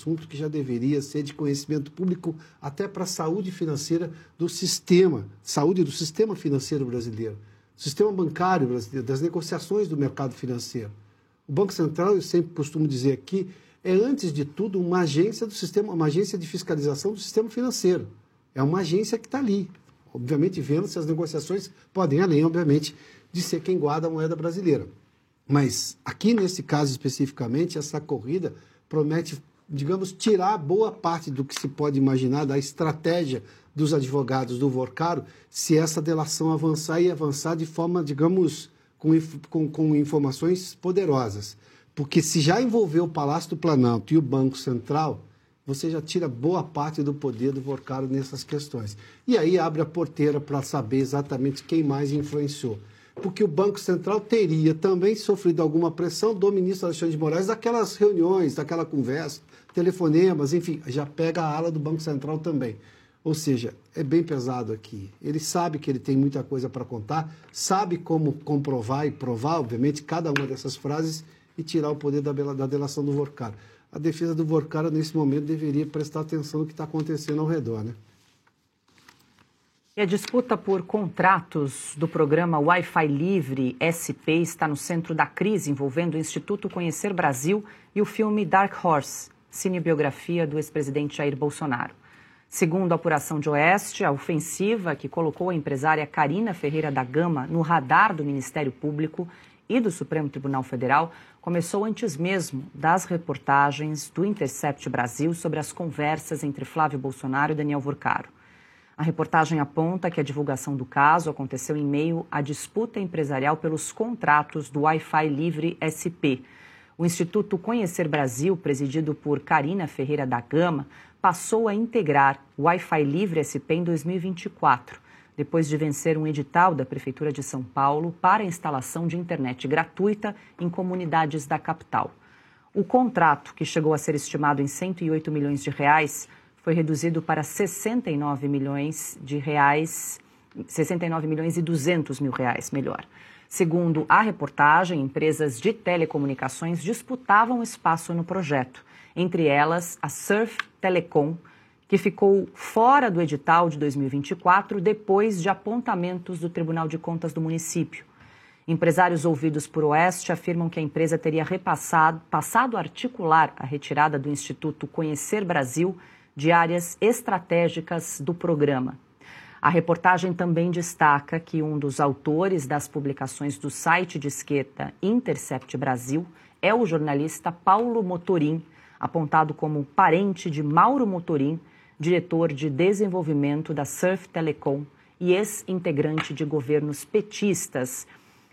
assunto que já deveria ser de conhecimento público até para a saúde financeira do sistema, saúde do sistema financeiro brasileiro, do sistema bancário brasileiro, das negociações do mercado financeiro. O Banco Central, eu sempre costumo dizer aqui, é antes de tudo uma agência do sistema, uma agência de fiscalização do sistema financeiro. É uma agência que está ali, obviamente vendo se as negociações podem, além, obviamente, de ser quem guarda a moeda brasileira. Mas aqui, nesse caso especificamente, essa corrida promete, digamos, tirar boa parte do que se pode imaginar da estratégia dos advogados do Vorcaro, se essa delação avançar e avançar de forma, digamos, com informações poderosas. Porque se já envolveu o Palácio do Planalto e o Banco Central, você já tira boa parte do poder do Vorcaro nessas questões. E aí abre a porteira para saber exatamente quem mais influenciou. Porque o Banco Central teria também sofrido alguma pressão do ministro Alexandre de Moraes daquelas reuniões, daquela conversa, telefonemas, enfim, já pega a ala do Banco Central também. Ou seja, é bem pesado aqui. Ele sabe que ele tem muita coisa para contar, sabe como comprovar e provar, obviamente, cada uma dessas frases e tirar o poder da delação do Vorcaro. A defesa do Vorcaro, nesse momento, deveria prestar atenção no que está acontecendo ao redor, né? E a disputa por contratos do programa Wi-Fi Livre SP está no centro da crise envolvendo o Instituto Conhecer Brasil e o filme Dark Horse, cinebiografia do ex-presidente Jair Bolsonaro. Segundo a apuração de Oeste, a ofensiva que colocou a empresária Carina Ferreira da Gama no radar do Ministério Público e do Supremo Tribunal Federal começou antes mesmo das reportagens do Intercept Brasil sobre as conversas entre Flávio Bolsonaro e Daniel Vorcaro. A reportagem aponta que a divulgação do caso aconteceu em meio à disputa empresarial pelos contratos do Wi-Fi Livre SP. O Instituto Conhecer Brasil, presidido por Carina Ferreira da Gama, passou a integrar o Wi-Fi Livre SP em 2024, depois de vencer um edital da Prefeitura de São Paulo para a instalação de internet gratuita em comunidades da capital. O contrato, que chegou a ser estimado em 108 milhões de reais, foi reduzido para 69 milhões de reais, 69 milhões e 200 mil reais, melhor. Segundo a reportagem, empresas de telecomunicações disputavam espaço no projeto, entre elas a Surf Telecom, que ficou fora do edital de 2024 depois de apontamentos do Tribunal de Contas do município. Empresários ouvidos por Oeste afirmam que a empresa teria passado a articular a retirada do Instituto Conhecer Brasil de áreas estratégicas do programa. A reportagem também destaca que um dos autores das publicações do site de esquerda Intercept Brasil é o jornalista Paulo Motorim, apontado como parente de Mauro Motorim, diretor de desenvolvimento da Surf Telecom e ex-integrante de governos petistas.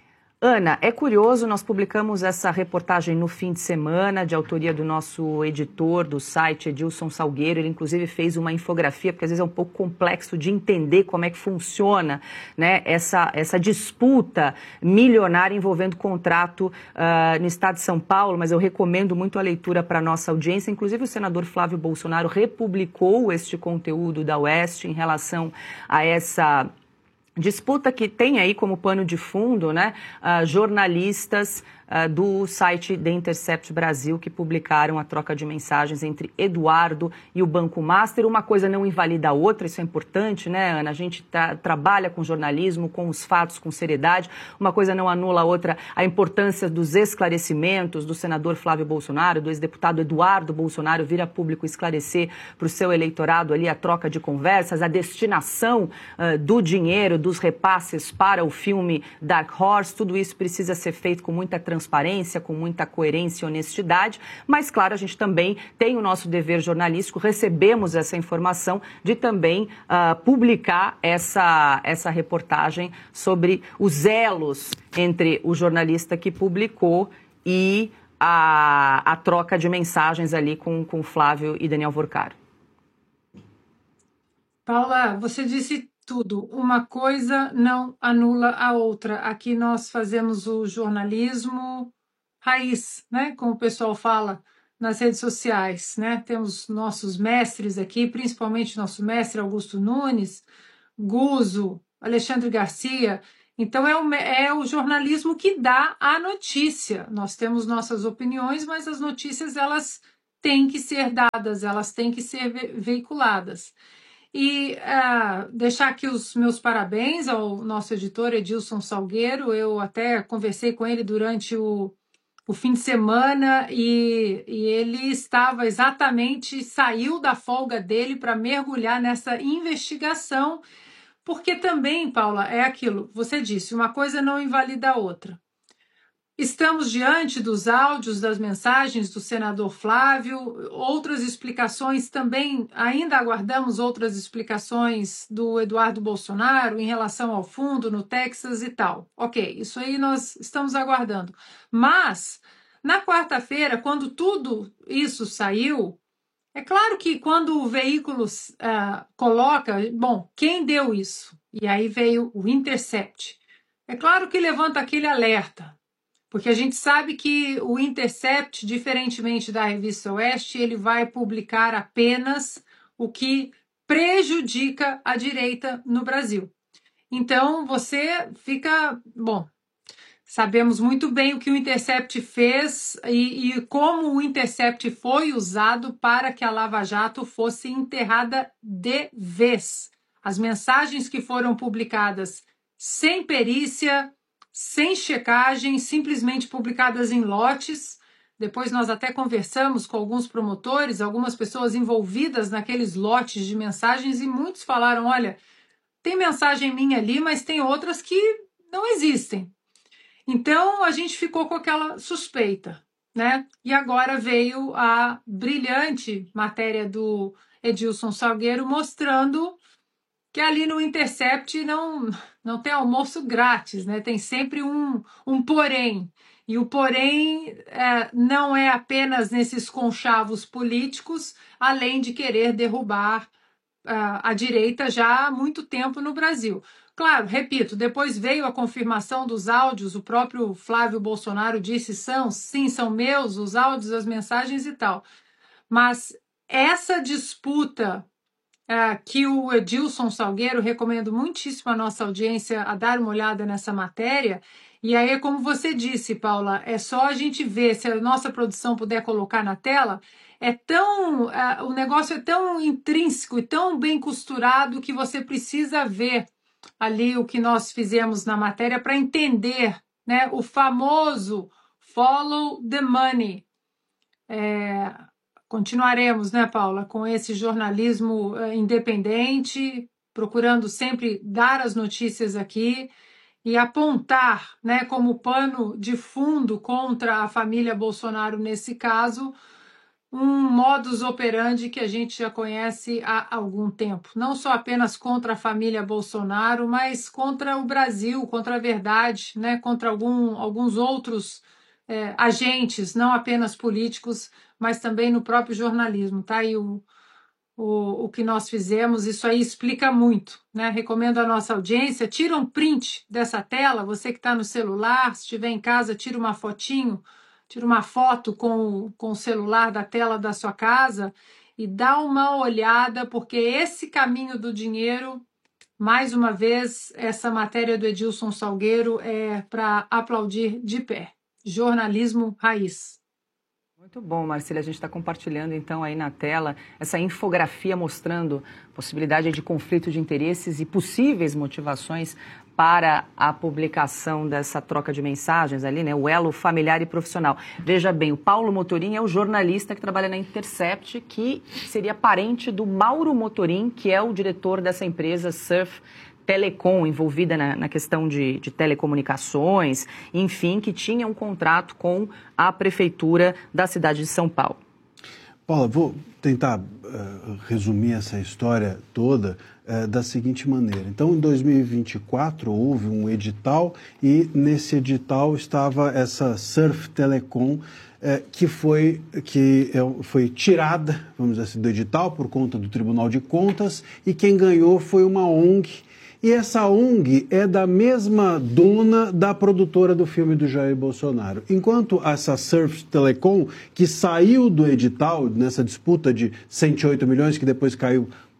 Ana, é curioso, nós publicamos essa reportagem no fim de semana, de autoria do nosso editor do site, Edilson Salgueiro. Ele, inclusive, fez uma infografia, porque às vezes é um pouco complexo de entender como é que funciona, né, essa disputa milionária envolvendo contrato no estado de São Paulo, mas eu recomendo muito a leitura para a nossa audiência. Inclusive, o senador Flávio Bolsonaro republicou este conteúdo da Oeste em relação a essa disputa que tem aí como pano de fundo, né, jornalistas do site The Intercept Brasil que publicaram a troca de mensagens entre Eduardo e o Banco Master. Uma coisa não invalida a outra, isso é importante, né, Ana? A gente trabalha com jornalismo, com os fatos, com seriedade. Uma coisa não anula a outra. A importância dos esclarecimentos do senador Flávio Bolsonaro, do ex-deputado Eduardo Bolsonaro, vir a público esclarecer para o seu eleitorado ali a troca de conversas, a destinação do dinheiro, dos repasses para o filme Dark Horse. Tudo isso precisa ser feito com muita transparência, com muita coerência e honestidade, mas, claro, a gente também tem o nosso dever jornalístico, recebemos essa informação de também publicar essa reportagem sobre os elos entre o jornalista que publicou e a troca de mensagens ali com Flávio e Daniel Vorcaro. Paula, você disse tudo. Uma coisa não anula a outra. Aqui nós fazemos o jornalismo raiz, né? Como o pessoal fala nas redes sociais, né? Temos nossos mestres aqui, principalmente nosso mestre Augusto Nunes, Guzo, Alexandre Garcia. Então é o jornalismo que dá a notícia. Nós temos nossas opiniões, mas as notícias elas têm que ser dadas, elas têm que ser veiculadas. E deixar aqui os meus parabéns ao nosso editor Edilson Salgueiro. Eu até conversei com ele durante o fim de semana e ele estava exatamente, saiu da folga dele para mergulhar nessa investigação, porque também, Paula, é aquilo, você disse, uma coisa não invalida a outra. Estamos diante dos áudios, das mensagens do senador Flávio, outras explicações também, ainda aguardamos outras explicações do Eduardo Bolsonaro em relação ao fundo no Texas e tal. Ok, isso aí nós estamos aguardando. Mas, na quarta-feira, quando tudo isso saiu, é claro que quando o veículo coloca, bom, quem deu isso? E aí veio o Intercept. É claro que levanta aquele alerta. Porque a gente sabe que o Intercept, diferentemente da Revista Oeste, ele vai publicar apenas o que prejudica a direita no Brasil. Então, você fica... Bom, sabemos muito bem o que o Intercept fez e como o Intercept foi usado para que a Lava Jato fosse enterrada de vez. As mensagens que foram publicadas sem perícia, sem checagem, simplesmente publicadas em lotes. Depois nós até conversamos com alguns promotores, algumas pessoas envolvidas naqueles lotes de mensagens e muitos falaram, olha, tem mensagem minha ali, mas tem outras que não existem. Então a gente ficou com aquela suspeita, né? E agora veio a brilhante matéria do Edilson Salgueiro mostrando que ali no Intercept não tem almoço grátis, né? Tem sempre um porém. E o porém não é apenas nesses conchavos políticos, além de querer derrubar a direita já há muito tempo no Brasil. Claro, repito, depois veio a confirmação dos áudios, o próprio Flávio Bolsonaro disse, sim, são meus, os áudios, as mensagens e tal. Mas essa disputa que o Edilson Salgueiro, recomendo muitíssimo a nossa audiência a dar uma olhada nessa matéria, e aí, como você disse, Paula, é só a gente ver, se a nossa produção puder colocar na tela, o negócio é tão intrínseco e tão bem costurado que você precisa ver ali o que nós fizemos na matéria para entender, né, o famoso follow the money. Continuaremos, né, Paula, com esse jornalismo independente, procurando sempre dar as notícias aqui e apontar, né, como pano de fundo contra a família Bolsonaro nesse caso, um modus operandi que a gente já conhece há algum tempo. Não só apenas contra a família Bolsonaro, mas contra o Brasil, contra a verdade, né, contra alguns outros agentes, não apenas políticos, mas também no próprio jornalismo. Tá aí o que nós fizemos, isso aí explica muito, né? Recomendo à nossa audiência, tira um print dessa tela, você que está no celular, se estiver em casa, tira uma fotinho, tira uma foto com o celular da tela da sua casa e dá uma olhada, porque esse caminho do dinheiro, mais uma vez, essa matéria do Edilson Salgueiro é para aplaudir de pé. Jornalismo raiz. Muito bom, Marcília. A gente está compartilhando, então, aí na tela, essa infografia mostrando possibilidade de conflito de interesses e possíveis motivações para a publicação dessa troca de mensagens ali, né? O elo familiar e profissional. Veja bem, o Paulo Motorim é o jornalista que trabalha na Intercept, que seria parente do Mauro Motorim, que é o diretor dessa empresa Surf Telecom, envolvida na questão de telecomunicações, enfim, que tinha um contrato com a prefeitura da cidade de São Paulo. Paula, vou tentar resumir essa história toda da seguinte maneira. Então, em 2024, houve um edital e nesse edital estava essa Surf Telecom, que foi tirada, vamos dizer assim, do edital por conta do Tribunal de Contas, e quem ganhou foi uma ONG. E essa ONG é da mesma dona da produtora do filme do Jair Bolsonaro. Enquanto essa Surf Telecom, que saiu do edital nessa disputa de 108 milhões, que depois caiu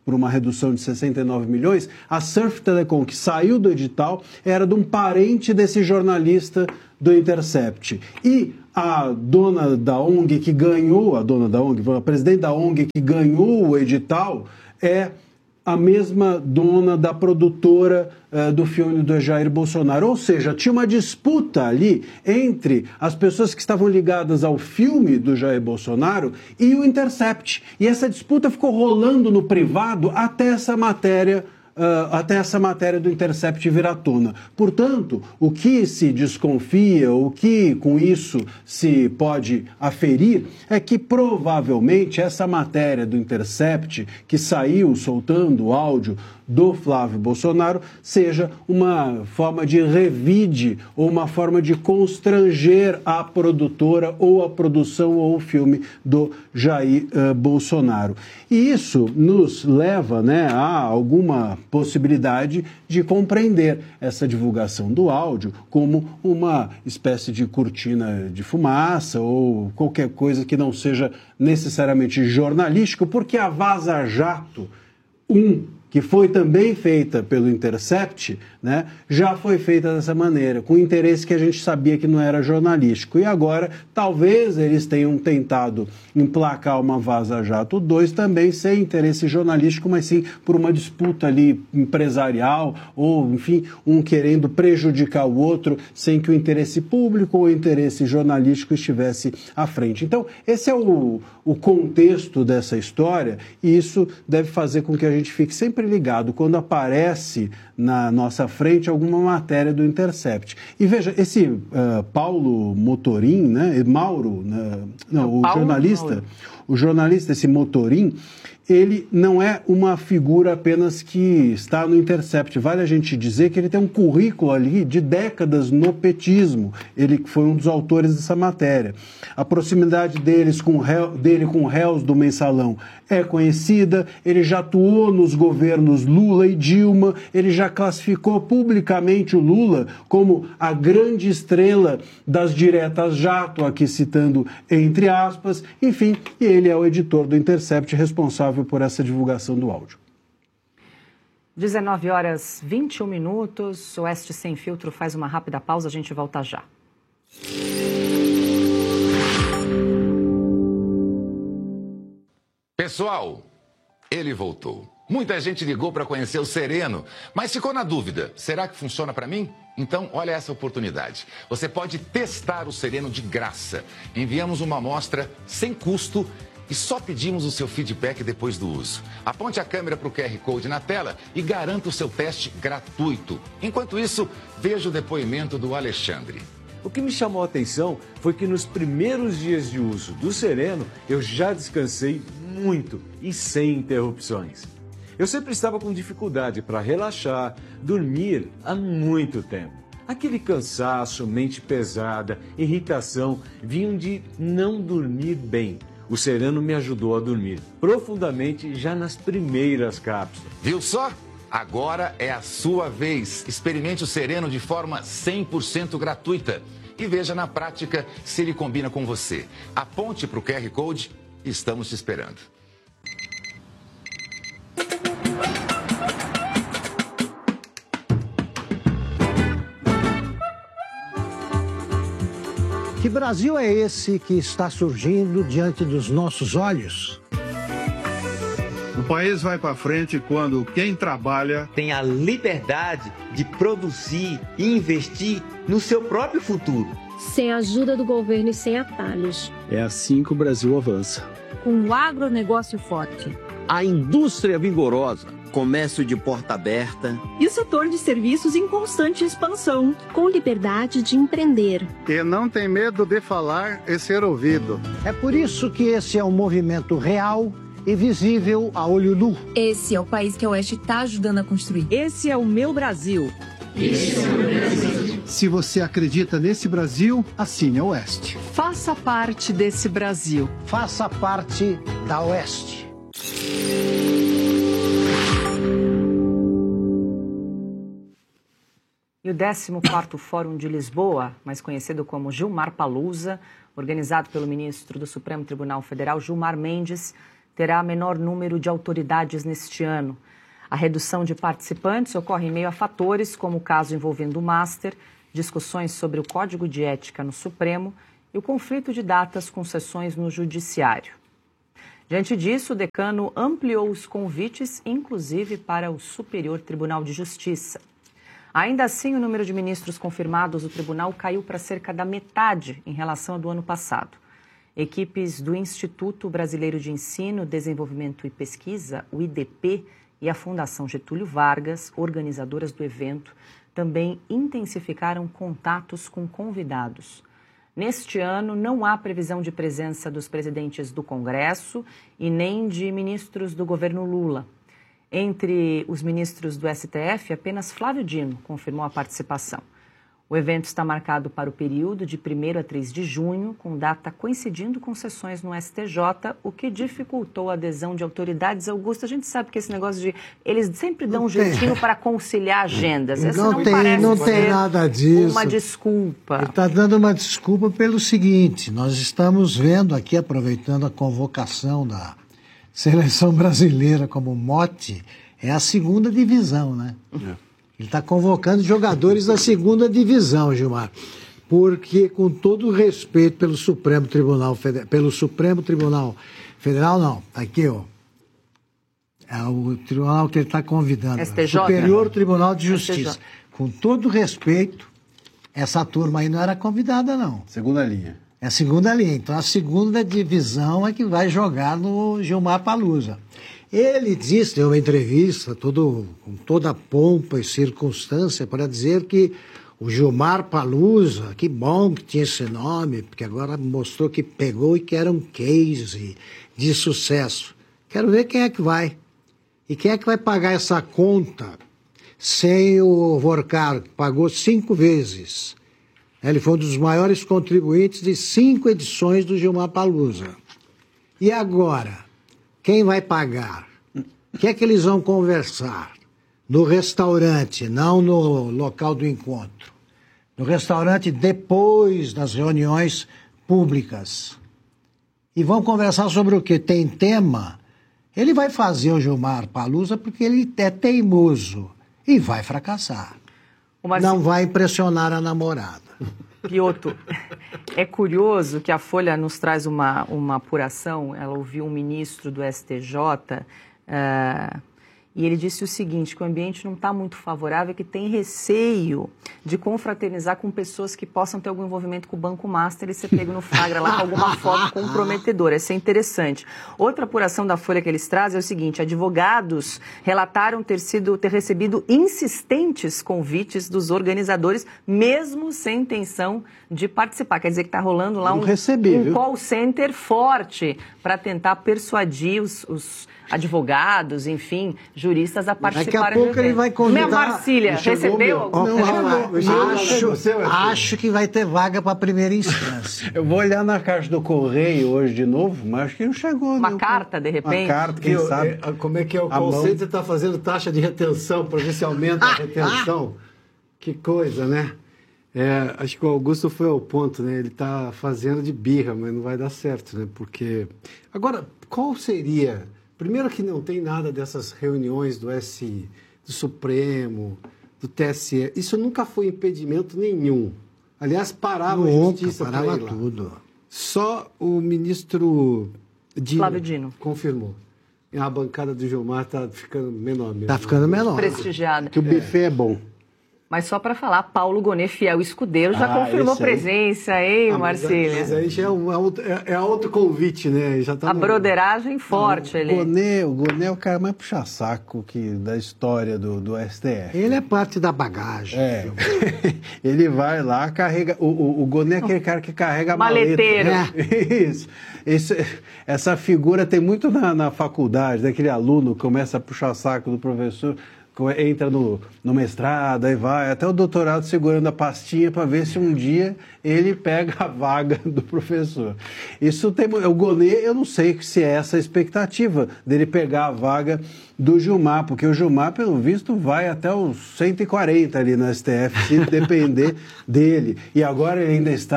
por uma redução de 69 milhões, a Surf Telecom, que saiu do edital, era de um parente desse jornalista do Intercept. E a dona da ONG que ganhou, a presidente da ONG que ganhou o edital é a mesma dona da produtora do filme do Jair Bolsonaro. Ou seja, tinha uma disputa ali entre as pessoas que estavam ligadas ao filme do Jair Bolsonaro e o Intercept. E essa disputa ficou rolando no privado até essa matéria do Intercept vir à tona. Portanto, o que se desconfia, o que com isso se pode aferir, é que provavelmente essa matéria do Intercept, que saiu soltando o áudio do Flávio Bolsonaro, seja uma forma de revide ou uma forma de constranger a produtora ou a produção ou o filme do Jair Bolsonaro. E isso nos leva, né, a alguma possibilidade de compreender essa divulgação do áudio como uma espécie de cortina de fumaça ou qualquer coisa que não seja necessariamente jornalístico, porque a Vaza Jato 1, que foi também feita pelo Intercept, né, já foi feita dessa maneira, com interesse que a gente sabia que não era jornalístico. E agora, talvez eles tenham tentado emplacar uma Vaza Jato 2 também sem interesse jornalístico, mas sim por uma disputa ali empresarial, ou, enfim, um querendo prejudicar o outro sem que o interesse público ou o interesse jornalístico estivesse à frente. Então, esse é o contexto dessa história, e isso deve fazer com que a gente fique sempre ligado quando aparece na nossa frente alguma matéria do Intercept. E veja, esse Paulo Motorim, né, Mauro, o jornalista, esse Motorim, ele não é uma figura apenas que está no Intercept. Vale a gente dizer que ele tem um currículo ali de décadas no petismo. Ele foi um dos autores dessa matéria. A proximidade dele com réus do Mensalão é conhecida. Ele já atuou nos governos Lula e Dilma. Ele já classificou publicamente o Lula como a grande estrela das diretas jato, aqui citando entre aspas. Enfim, e ele é o editor do Intercept, responsável por essa divulgação do áudio. 19h21. Oeste Sem Filtro faz uma rápida pausa, a gente volta já. Pessoal, ele voltou. Muita gente ligou para conhecer o Sereno, mas ficou na dúvida, será que funciona para mim? Então, olha essa oportunidade. Você pode testar o Sereno de graça. Enviamos uma amostra sem custo e só pedimos o seu feedback depois do uso. Aponte a câmera para o QR Code na tela e garanta o seu teste gratuito. Enquanto isso, veja o depoimento do Alexandre. O que me chamou a atenção foi que nos primeiros dias de uso do Sereno, eu já descansei muito e sem interrupções. Eu sempre estava com dificuldade para relaxar, dormir há muito tempo. Aquele cansaço, mente pesada, irritação, vinham de não dormir bem. O Sereno me ajudou a dormir profundamente já nas primeiras cápsulas. Viu só? Agora é a sua vez. Experimente o Sereno de forma 100% gratuita e veja na prática se ele combina com você. Aponte para o QR Code e estamos te esperando. Que Brasil é esse que está surgindo diante dos nossos olhos? O país vai para frente quando quem trabalha tem a liberdade de produzir e investir no seu próprio futuro. Sem a ajuda do governo e sem atalhos. É assim que o Brasil avança. Com o agronegócio forte. A indústria vigorosa. Comércio de porta aberta. E o setor de serviços em constante expansão. Com liberdade de empreender. E não tem medo de falar e ser ouvido. É por isso que esse é um movimento real e visível a olho nu. Esse é o país que a Oeste está ajudando a construir. Esse é o meu Brasil. Esse é o meu Brasil. Se você acredita nesse Brasil, assine a Oeste. Faça parte desse Brasil. Faça parte da Oeste. E o 14º Fórum de Lisboa, mais conhecido como Gilmar Palusa, organizado pelo ministro do Supremo Tribunal Federal, Gilmar Mendes, terá menor número de autoridades neste ano. A redução de participantes ocorre em meio a fatores como o caso envolvendo o Master, discussões sobre o Código de Ética no Supremo e o conflito de datas com sessões no Judiciário. Diante disso, o decano ampliou os convites, inclusive para o Superior Tribunal de Justiça. Ainda assim, o número de ministros confirmados do tribunal caiu para cerca da metade em relação ao do ano passado. Equipes do Instituto Brasileiro de Ensino, Desenvolvimento e Pesquisa, o IDP, e a Fundação Getúlio Vargas, organizadoras do evento, também intensificaram contatos com convidados. Neste ano, não há previsão de presença dos presidentes do Congresso e nem de ministros do governo Lula. Entre os ministros do STF, apenas Flávio Dino confirmou a participação. O evento está marcado para o período de 1º a 3 de junho, com data coincidindo com sessões no STJ, o que dificultou a adesão de autoridades. Augusto, a gente sabe que esse negócio de... Eles sempre dão um jeitinho para conciliar agendas. Essa não tem nada disso. Uma desculpa. Ele está dando uma desculpa pelo seguinte, nós estamos vendo aqui, aproveitando a convocação da seleção brasileira como mote, é a 2ª divisão, né? Ele está convocando jogadores da 2ª divisão, Gilmar, porque, com todo o respeito pelo Supremo Tribunal Federal, não, aqui, ó, é o tribunal que ele está convidando, STJ, Superior Tribunal de Justiça. STJ. Com todo o respeito, essa turma aí não era convidada, não. Segunda linha. É a 2ª linha, então a 2ª divisão é que vai jogar no Gilmar Palusa. Ele disse, deu uma entrevista com toda a pompa e circunstância para dizer que o Gilmar Palusa, que bom que tinha esse nome, porque agora mostrou que pegou e que era um case de sucesso. Quero ver quem é que vai. E quem é que vai pagar essa conta sem o Vorcar, que pagou 5 vezes. Ele foi um dos maiores contribuintes de 5 edições do Gilmar Palusa. E agora? Quem vai pagar? O que é que eles vão conversar? No restaurante, não no local do encontro. No restaurante, depois das reuniões públicas. E vão conversar sobre o quê? Tem tema? Ele vai fazer o Gilmar Palusa porque ele é teimoso e vai fracassar. Não vai impressionar a namorada. Piotr, é curioso que a Folha nos traz uma apuração. Ela ouviu um ministro do STJ e ele disse o seguinte, que o ambiente não está muito favorável, que tem receio de confraternizar com pessoas que possam ter algum envolvimento com o Banco Master e ser pego no flagra lá com alguma foto comprometedora. Isso é interessante. Outra apuração da Folha que eles trazem é o seguinte, advogados relataram ter recebido insistentes convites dos organizadores, mesmo sem intenção de participar. Quer dizer que está rolando lá um call center forte para tentar persuadir os advogados, enfim, juristas a participarem. Daqui a pouco ele vai convidar... Minha Marcília, recebeu? Acho que vai ter vaga para a primeira instância. Eu vou olhar na caixa do Correio hoje de novo, mas acho que não chegou. Uma carta, de repente? Uma carta, quem sabe? Como é que é o call center está fazendo taxa de retenção para ver se aumenta a retenção? Que coisa, né? Acho que o Augusto foi ao ponto, né? Ele está fazendo de birra, mas não vai dar certo, né? Porque... Agora, qual seria... Primeiro que não tem nada dessas reuniões do Supremo, do TSE. Isso nunca foi impedimento nenhum. Aliás, parava a justiça para ir lá. Tudo. Só o ministro Flávio Dino confirmou. A bancada do Gilmar está ficando menor mesmo. Está ficando menor. Prestigiada. Que o buffet é bom. Mas só para falar, Paulo Gonet, fiel escudeiro, já confirmou presença, hein, Marcília? Mas aí já é outro convite, né? Já tá a broderagem forte ali. O Gonet é o cara mais puxa-saco da história do STF. Ele é parte da bagagem. Ele vai lá, carrega... O Gonet é aquele cara que carrega a maleta. Maleteiro. Isso. Essa figura tem muito na faculdade, daquele aluno que começa a puxar saco do professor... Entra no mestrado, aí vai, até o doutorado segurando a pastinha para ver se um dia ele pega a vaga do professor. Isso tem... O Gonet, eu não sei se é essa a expectativa dele pegar a vaga do Gilmar, porque o Gilmar, pelo visto, vai até os 140 ali no STF, se depender dele. E agora ele ainda está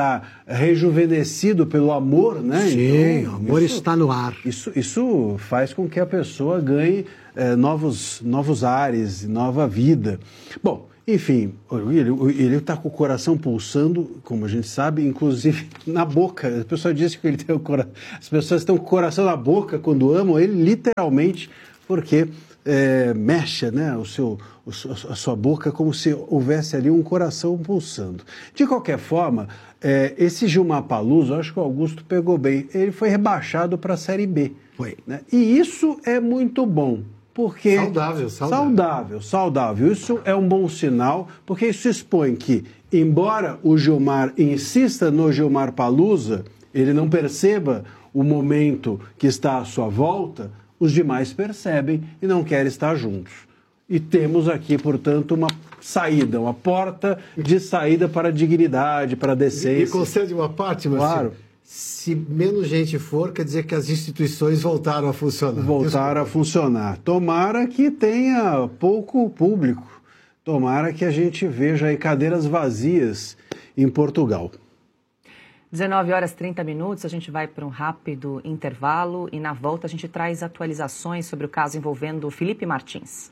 rejuvenescido pelo amor, né? Sim, então, o amor está no ar. Isso faz com que a pessoa ganhe novos ares, nova vida. Bom, enfim, ele está com o coração pulsando, como a gente sabe, inclusive na boca. A pessoa disse que ele tem as pessoas estão com o coração na boca quando amam ele, literalmente, porque mexe, né, a sua boca como se houvesse ali um coração pulsando. De qualquer forma, esse Gilmar Paluso, acho que o Augusto pegou bem, ele foi rebaixado para a Série B. Foi. Né? E isso é muito bom. Porque saudável. Isso é um bom sinal, porque isso expõe que, embora o Gilmar insista no Gilmar Paluso, ele não perceba o momento que está à sua volta, os demais percebem e não querem estar juntos. E temos aqui, portanto, uma saída, uma porta de saída para a dignidade, para a decência. Me concede uma parte, Marcelo? Claro. Se menos gente for, quer dizer que as instituições voltaram a funcionar. Tomara que tenha pouco público. Tomara que a gente veja aí cadeiras vazias em Portugal. 19h30, a gente vai para um rápido intervalo e na volta a gente traz atualizações sobre o caso envolvendo Felipe Martins.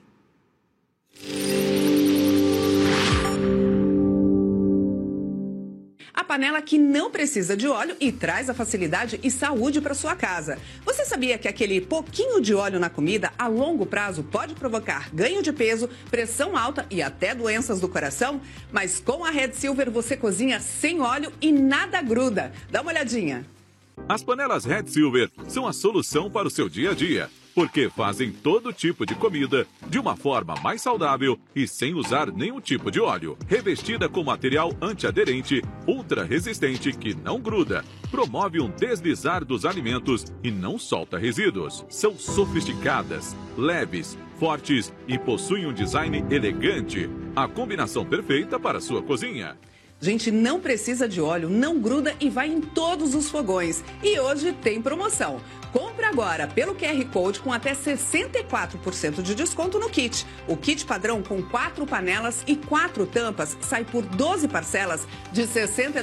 A panela que não precisa de óleo e traz a facilidade e saúde para sua casa. Você sabia que aquele pouquinho de óleo na comida a longo prazo pode provocar ganho de peso, pressão alta e até doenças do coração? Mas com a Red Silver você cozinha sem óleo e nada gruda. Dá uma olhadinha. As panelas Red Silver são a solução para o seu dia a dia, porque fazem todo tipo de comida de uma forma mais saudável e sem usar nenhum tipo de óleo. Revestida com material antiaderente, ultra resistente que não gruda, promove um deslizar dos alimentos e não solta resíduos. São sofisticadas, leves, fortes e possuem um design elegante. A combinação perfeita para a sua cozinha. Gente, não precisa de óleo, não gruda e vai em todos os fogões. E hoje tem promoção. Compre agora pelo QR Code com até 64% de desconto no kit. O kit padrão com 4 panelas e 4 tampas sai por 12 parcelas de R$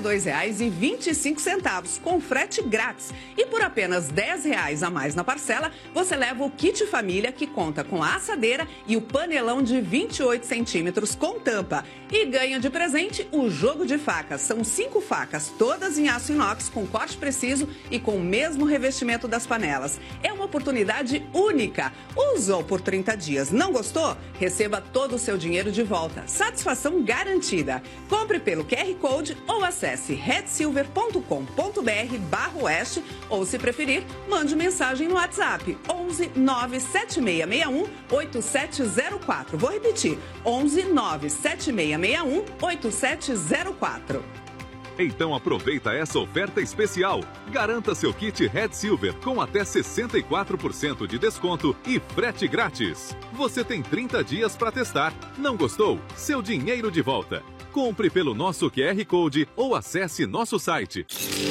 62,25 com frete grátis. E por apenas R$ 10 a mais na parcela, você leva o kit família que conta com a assadeira e o panelão de 28 centímetros com tampa. E ganha de presente o jogo de facas. São 5 facas, todas em aço inox com corte preciso e com o mesmo revestimento das panelas. É uma oportunidade única. Usou por 30 dias, não gostou? Receba todo o seu dinheiro de volta. Satisfação garantida. Compre pelo QR Code ou acesse redsilver.com.br/oeste ou, se preferir, mande mensagem no WhatsApp 11 97661 8704. Vou repetir, 11 97661 8704. Então aproveita essa oferta especial. Garanta seu kit Red Silver com até 64% de desconto e frete grátis. Você tem 30 dias para testar. Não gostou? Seu dinheiro de volta. Compre pelo nosso QR Code ou acesse nosso site.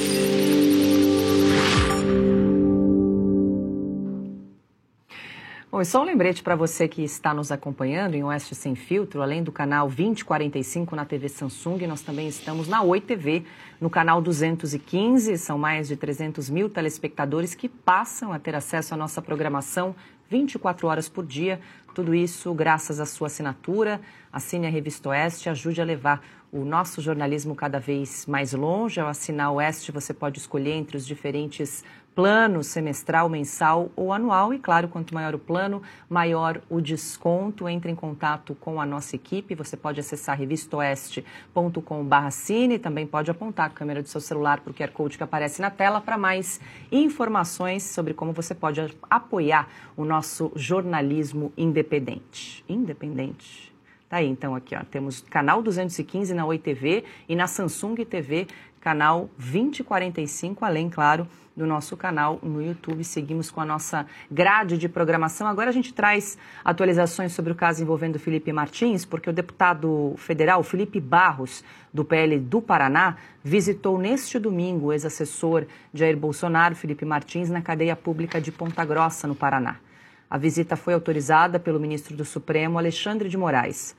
Bom, e só um lembrete para você que está nos acompanhando em Oeste Sem Filtro, além do canal 2045 na TV Samsung, nós também estamos na Oi TV, no canal 215, são mais de 300 mil telespectadores que passam a ter acesso à nossa programação 24 horas por dia, tudo isso graças à sua assinatura. Assine a Revista Oeste, ajude a levar o nosso jornalismo cada vez mais longe. Ao assinar Oeste, você pode escolher entre os diferentes planos, semestral, mensal ou anual. E, claro, quanto maior o plano, maior o desconto. Entre em contato com a nossa equipe. Você pode acessar revistaoeste.com/cine. Também pode apontar a câmera do seu celular para o QR Code que aparece na tela para mais informações sobre como você pode apoiar o nosso jornalismo independente. Independente. Tá aí, então, aqui, ó, temos canal 215 na Oi TV e na Samsung TV, canal 2045, além, claro, do nosso canal no YouTube. Seguimos com a nossa grade de programação. Agora a gente traz atualizações sobre o caso envolvendo Felipe Martins, porque o deputado federal Felipe Barros, do PL do Paraná, visitou neste domingo o ex-assessor de Jair Bolsonaro, Felipe Martins, na cadeia pública de Ponta Grossa, no Paraná. A visita foi autorizada pelo ministro do Supremo, Alexandre de Moraes.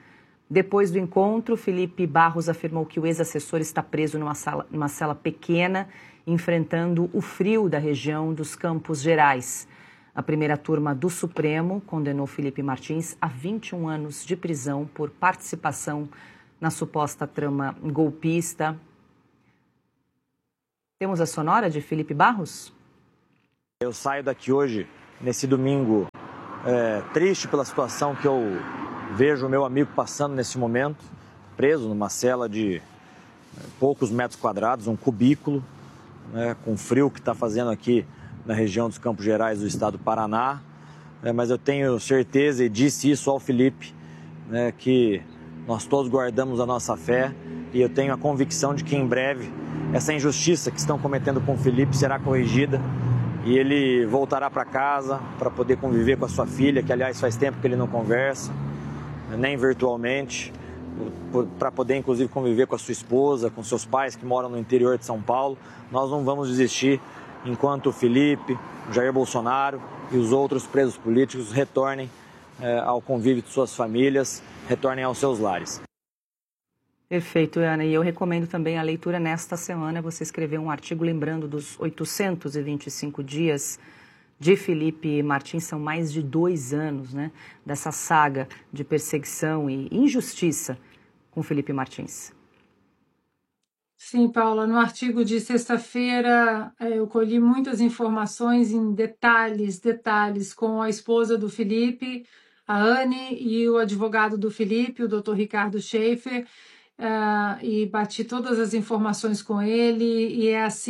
Depois do encontro, Felipe Barros afirmou que o ex-assessor está preso numa cela pequena, enfrentando o frio da região dos Campos Gerais. A primeira turma do Supremo condenou Felipe Martins a 21 anos de prisão por participação na suposta trama golpista. Temos a sonora de Felipe Barros? Eu saio daqui hoje, nesse domingo, triste pela situação que eu vejo o meu amigo passando nesse momento, preso numa cela de poucos metros quadrados, um cubículo, né, com o frio que está fazendo aqui na região dos Campos Gerais do estado do Paraná. Mas eu tenho certeza, e disse isso ao Felipe, né, que nós todos guardamos a nossa fé, e eu tenho a convicção de que em breve essa injustiça que estão cometendo com o Felipe será corrigida e ele voltará para casa para poder conviver com a sua filha, que aliás faz tempo que ele não conversa, nem virtualmente, para poder inclusive conviver com a sua esposa, com seus pais que moram no interior de São Paulo. Nós não vamos desistir enquanto o Felipe, o Jair Bolsonaro e os outros presos políticos retornem ao convívio de suas famílias, retornem aos seus lares. Perfeito, Ana. E eu recomendo também a leitura nesta semana. Você escreveu um artigo lembrando dos 825 dias de Felipe Martins. São mais de 2 anos, né, dessa saga de perseguição e injustiça com Felipe Martins. Sim, Paula, no artigo de sexta-feira eu colhi muitas informações em detalhes com a esposa do Felipe, a Anne, e o advogado do Felipe, o Dr. Ricardo Schaefer, e bati todas as informações com ele, e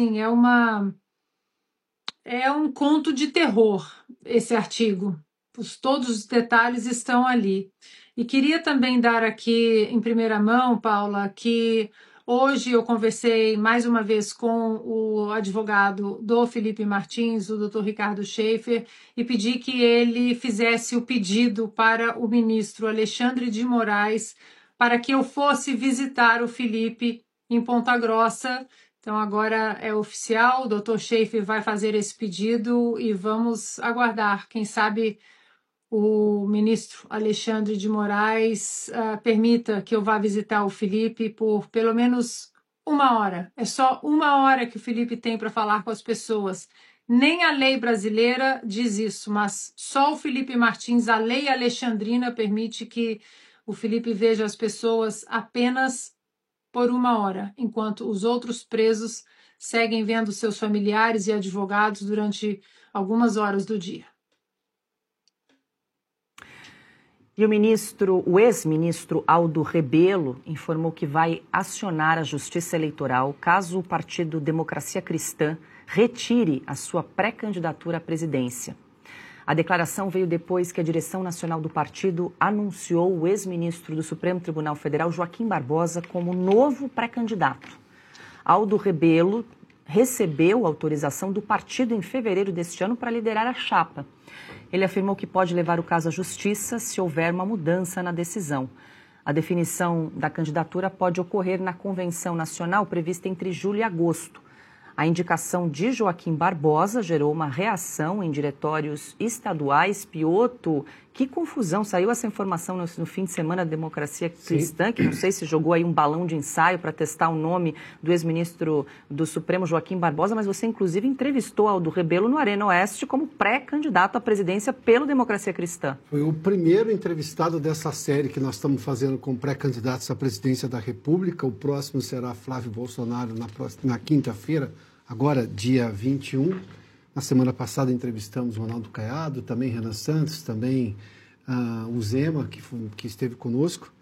é um conto de terror esse artigo. Todos os detalhes estão ali. E queria também dar aqui em primeira mão, Paula, que hoje eu conversei mais uma vez com o advogado do Felipe Martins, o Dr. Ricardo Schaefer, e pedi que ele fizesse o pedido para o ministro Alexandre de Moraes para que eu fosse visitar o Felipe em Ponta Grossa. Então agora é oficial, o Dr. Schaefer vai fazer esse pedido e vamos aguardar. Quem sabe o ministro Alexandre de Moraes permita que eu vá visitar o Felipe por pelo menos 1 hora. É só 1 hora que o Felipe tem para falar com as pessoas. Nem a lei brasileira diz isso, mas só o Felipe Martins, a lei alexandrina, permite que o Felipe veja as pessoas apenas por 1 hora, enquanto os outros presos seguem vendo seus familiares e advogados durante algumas horas do dia. E o ex-ministro Aldo Rebelo informou que vai acionar a Justiça Eleitoral caso o partido Democracia Cristã retire a sua pré-candidatura à presidência. A declaração veio depois que a direção nacional do partido anunciou o ex-ministro do Supremo Tribunal Federal, Joaquim Barbosa, como novo pré-candidato. Aldo Rebelo recebeu autorização do partido em fevereiro deste ano para liderar a chapa. Ele afirmou que pode levar o caso à justiça se houver uma mudança na decisão. A definição da candidatura pode ocorrer na convenção nacional prevista entre julho e agosto. A indicação de Joaquim Barbosa gerou uma reação em diretórios estaduais. Pioto, que confusão, saiu essa informação no fim de semana da Democracia Cristã, Sim. Que não sei se jogou aí um balão de ensaio para testar o nome do ex-ministro do Supremo, Joaquim Barbosa, mas você inclusive entrevistou Aldo Rebelo no Arena Oeste como pré-candidato à presidência pelo Democracia Cristã. Foi o primeiro entrevistado dessa série que nós estamos fazendo com pré-candidatos à presidência da República. O próximo será Flávio Bolsonaro na quinta-feira, agora dia 21. Na semana passada entrevistamos o Ronaldo Caiado, também Renan Santos, também o Zema, que esteve conosco.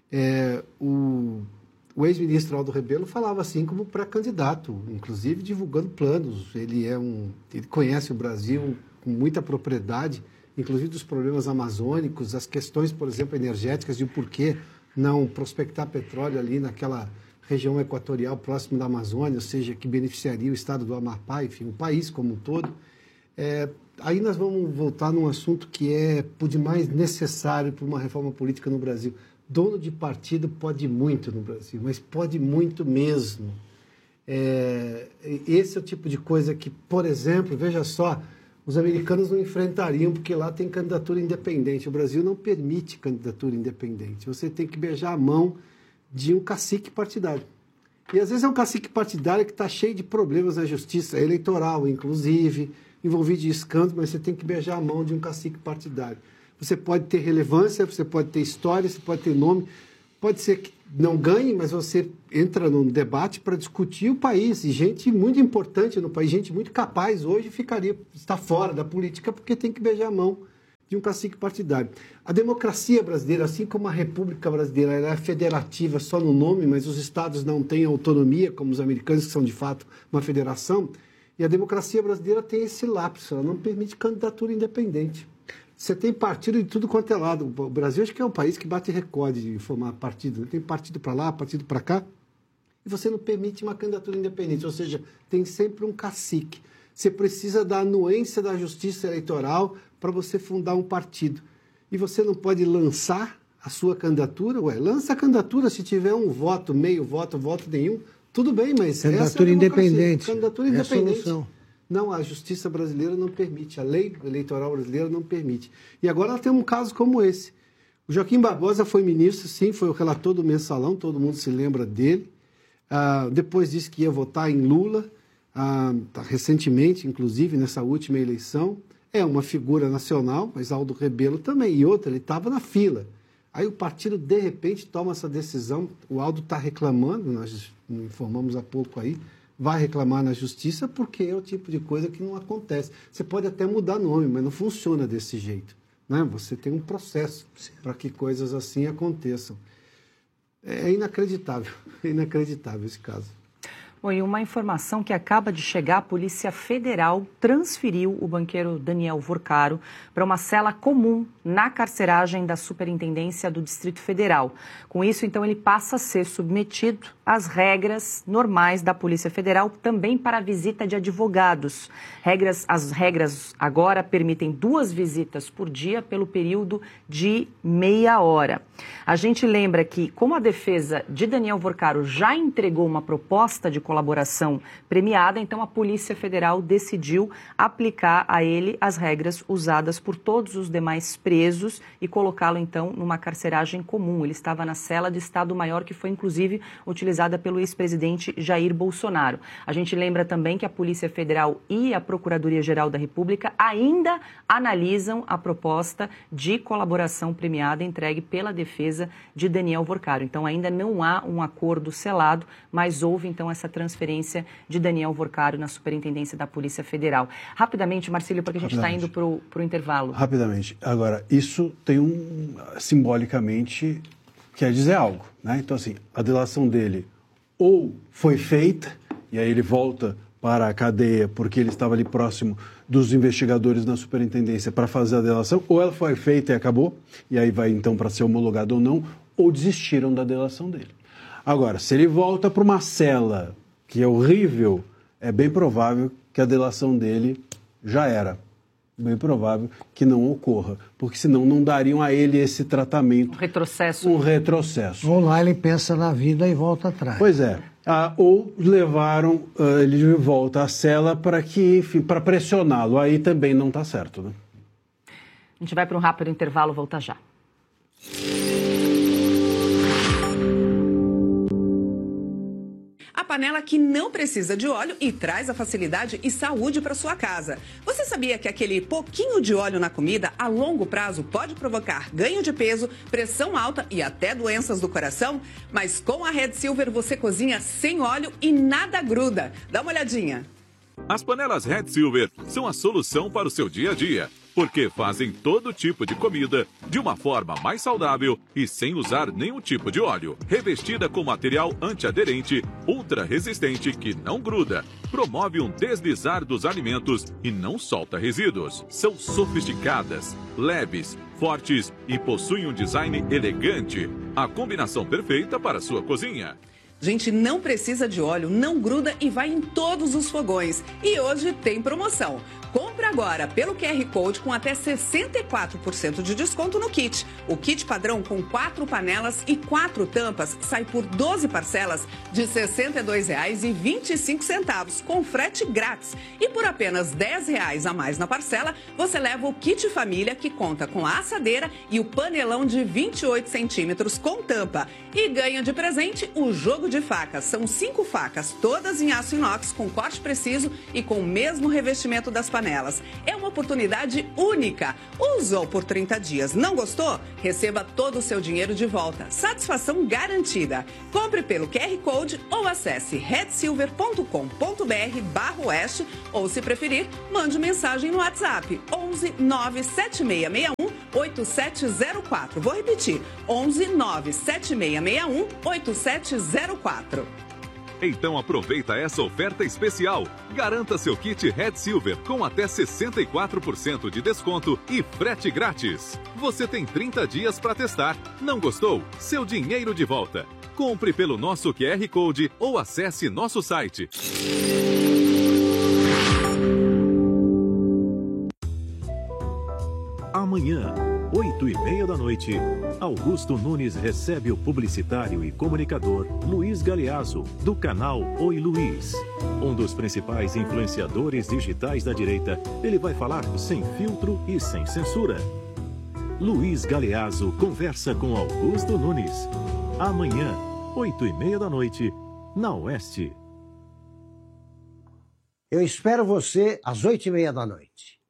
O ex-ministro Aldo Rebelo falava assim como pré-candidato, inclusive divulgando planos. Ele conhece o Brasil com muita propriedade, inclusive dos problemas amazônicos, as questões, por exemplo, energéticas, de por que não prospectar petróleo ali naquela região equatorial próximo da Amazônia, ou seja, que beneficiaria o estado do Amapá, enfim, o país como um todo. Aí nós vamos voltar num assunto que é por demais necessário para uma reforma política no Brasil. Dono de partido pode muito no Brasil, mas pode muito mesmo. Esse é o tipo de coisa que, por exemplo, veja só, Os americanos não enfrentariam, porque lá tem candidatura independente. O Brasil não permite candidatura independente. Você tem que beijar a mão de um cacique partidário. E às vezes é um cacique partidário que está cheio de problemas na justiça eleitoral, inclusive, envolvido em escândalo, mas você tem que beijar a mão de um cacique partidário. Você pode ter relevância, você pode ter história, você pode ter nome. Pode ser que não ganhe, mas você entra num debate para discutir o país. E gente muito importante no país, gente muito capaz hoje está fora da política porque tem que beijar a mão de um cacique partidário. A democracia brasileira, assim como a República Brasileira, ela é federativa só no nome, mas os estados não têm autonomia, como os americanos, que são de fato uma federação. E a democracia brasileira tem esse lapso, ela não permite candidatura independente. Você tem partido de tudo quanto é lado. O Brasil acho que é um país que bate recorde de formar partido. Tem partido para lá, partido para cá. E você não permite uma candidatura independente. Ou seja, tem sempre um cacique. Você precisa da anuência da justiça eleitoral para você fundar um partido. E você não pode lançar a sua candidatura. Lança a candidatura se tiver um voto, meio voto, voto nenhum. Tudo bem, mas candidatura independente. Candidatura independente. É a solução. Não, a justiça brasileira não permite, a lei eleitoral brasileira não permite. E agora nós temos um caso como esse. O Joaquim Barbosa foi ministro, sim, foi o relator do Mensalão, todo mundo se lembra dele. Depois disse que ia votar em Lula, recentemente, inclusive, nessa última eleição. É uma figura nacional, mas Aldo Rebelo também. E outra, ele estava na fila. Aí o partido, de repente, toma essa decisão. O Aldo está reclamando, nós informamos há pouco aí, vai reclamar na justiça porque é o tipo de coisa que não acontece. Você pode até mudar nome, mas não funciona desse jeito, né? Você tem um processo para que coisas assim aconteçam. É inacreditável esse caso. Bom, e uma informação que acaba de chegar, a Polícia Federal transferiu o banqueiro Daniel Vorcaro para uma cela comum na carceragem da Superintendência do Distrito Federal. Com isso, então, ele passa a ser submetido às regras normais da Polícia Federal, também para a visita de advogados. As regras agora permitem 2 visitas por dia pelo período de meia hora. A gente lembra que, como a defesa de Daniel Vorcaro já entregou uma proposta de colaboração premiada, então a Polícia Federal decidiu aplicar a ele as regras usadas por todos os demais presos e colocá-lo, então, numa carceragem comum. Ele estava na cela de Estado-Maior, que foi, inclusive, utilizada pelo ex-presidente Jair Bolsonaro. A gente lembra também que a Polícia Federal e a Procuradoria-Geral da República ainda analisam a proposta de colaboração premiada entregue pela defesa de Daniel Vorcaro. Então, ainda não há um acordo selado, mas houve, então, essa transferência de Daniel Vorcaro na Superintendência da Polícia Federal. Rapidamente, Marcílio, porque a gente está indo para o intervalo. Rapidamente. Agora, isso tem simbolicamente, quer dizer algo, né? Então, assim, a delação dele ou foi feita, e aí ele volta para a cadeia porque ele estava ali próximo dos investigadores na superintendência para fazer a delação, ou ela foi feita e acabou, e aí vai então para ser homologado ou não, ou desistiram da delação dele. Agora, se ele volta para uma cela que é horrível, é bem provável que a delação dele já era. Bem provável que não ocorra, porque senão não dariam a ele esse tratamento. Um retrocesso. Ou lá ele pensa na vida e volta atrás. Pois é. Ou levaram ele de volta à cela para que, enfim, para pressioná-lo. Aí também não está certo, né? A gente vai para um rápido intervalo, volta já. A panela que não precisa de óleo e traz a facilidade e saúde para sua casa. Você sabia que aquele pouquinho de óleo na comida, a longo prazo, pode provocar ganho de peso, pressão alta e até doenças do coração? Mas com a Red Silver você cozinha sem óleo e nada gruda. Dá uma olhadinha. As panelas Red Silver são a solução para o seu dia a dia, porque fazem todo tipo de comida de uma forma mais saudável e sem usar nenhum tipo de óleo. Revestida com material antiaderente, ultra resistente que não gruda, promove um deslizar dos alimentos e não solta resíduos. São sofisticadas, leves, fortes e possuem um design elegante. A combinação perfeita para a sua cozinha. Gente, não precisa de óleo, não gruda e vai em todos os fogões. E hoje tem promoção. Compre agora pelo QR Code com até 64% de desconto no kit. O kit padrão com 4 panelas e 4 tampas sai por 12 parcelas de R$ 62,25, com frete grátis. E por apenas R$ 10 a mais na parcela, você leva o kit família, que conta com a assadeira e o panelão de 28 centímetros com tampa. E ganha de presente o jogo de facas. São 5 facas, todas em aço inox, com corte preciso e com o mesmo revestimento das panelas. É uma oportunidade única. Usou por 30 dias, não gostou? Receba todo o seu dinheiro de volta. Satisfação garantida. Compre pelo QR Code ou acesse redsilver.com.br/oeste ou, se preferir, mande mensagem no WhatsApp 11 97661 8704. Vou repetir, 11 97661 8704. Então aproveita essa oferta especial. Garanta seu kit Red Silver com até 64% de desconto e frete grátis. Você tem 30 dias para testar. Não gostou? Seu dinheiro de volta. Compre pelo nosso QR Code ou acesse nosso site. Amanhã, 20h30, Augusto Nunes recebe o publicitário e comunicador Luiz Galeazzo, do canal Oi Luiz. Um dos principais influenciadores digitais da direita, ele vai falar sem filtro e sem censura. Luiz Galeazzo conversa com Augusto Nunes. Amanhã, 20h30, na Oeste. Eu espero você às 20h30.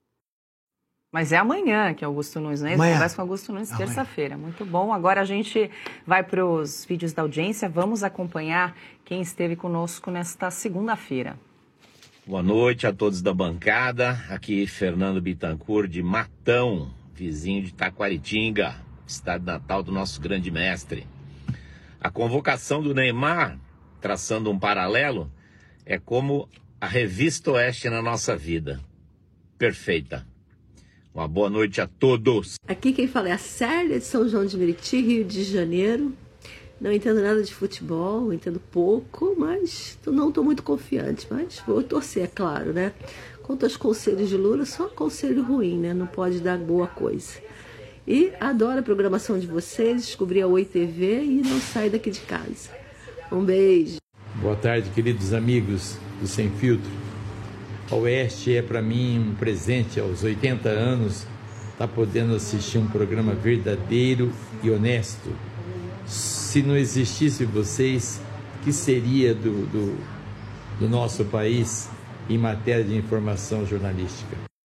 Mas é amanhã que Augusto Nunes, né? Conversa com Augusto Nunes terça-feira. Muito bom. Agora a gente vai para os vídeos da audiência. Vamos acompanhar quem esteve conosco nesta segunda-feira. Boa noite a todos da bancada. Aqui Fernando Bittencourt, de Matão, vizinho de Taquaritinga, estado natal do nosso grande mestre. A convocação do Neymar, traçando um paralelo, é como a Revista Oeste na nossa vida. Perfeita. Uma boa noite a todos. Aqui quem fala é a Célia, de São João de Meriti, Rio de Janeiro. Não entendo nada de futebol, entendo pouco, mas não estou muito confiante. Mas vou torcer, é claro, né? Quanto aos conselhos de Lula, só conselho ruim, né? Não pode dar boa coisa. E adoro a programação de vocês, descobri a Oi TV e não saio daqui de casa. Um beijo. Boa tarde, queridos amigos do Sem Filtro. A Oeste é para mim um presente aos 80 anos, tá podendo assistir um programa verdadeiro e honesto. Se não existisse vocês, o que seria do nosso país em matéria de informação jornalística?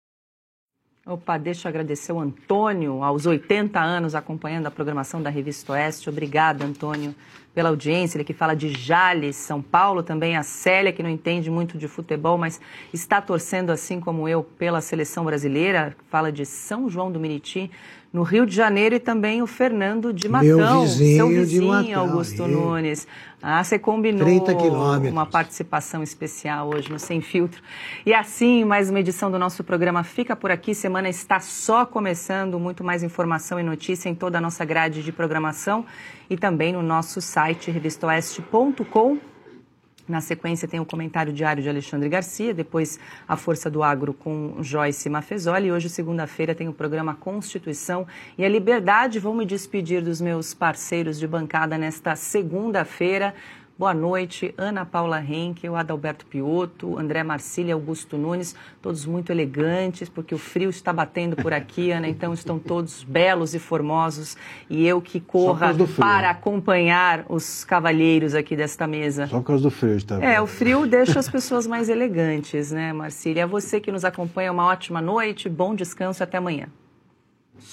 Opa, deixa eu agradecer o Antônio, aos 80 anos, acompanhando a programação da Revista Oeste. Obrigada, Antônio, pela audiência. Ele que fala de Jales, São Paulo. Também a Célia, que não entende muito de futebol, mas está torcendo, assim como eu, pela seleção brasileira. Fala de São João do Meriti, no Rio de Janeiro. E também o Fernando de Matão, seu vizinho, de Matão, Augusto Nunes. Ah, você combinou 30 quilômetros. Uma participação especial hoje no Sem Filtro. E assim, mais uma edição do nosso programa fica por aqui. Semana está só começando. Muito mais informação e notícia em toda a nossa grade de programação e também no nosso site revistaoeste.com. Na sequência tem o comentário diário de Alexandre Garcia, depois a Força do Agro com Joyce Mafezoli. E hoje, segunda-feira, tem o programa Constituição e a Liberdade. Vou me despedir dos meus parceiros de bancada nesta segunda-feira. Boa noite, Ana Paula Henkel, Adalberto Piotto, André Marcília, Augusto Nunes, todos muito elegantes, porque o frio está batendo por aqui, Ana, então estão todos belos e formosos, e eu que corra para acompanhar os cavalheiros aqui desta mesa. Só por causa do frio, está bem. O frio deixa as pessoas mais elegantes, né, Marcília? A você que nos acompanha, uma ótima noite, bom descanso, até amanhã.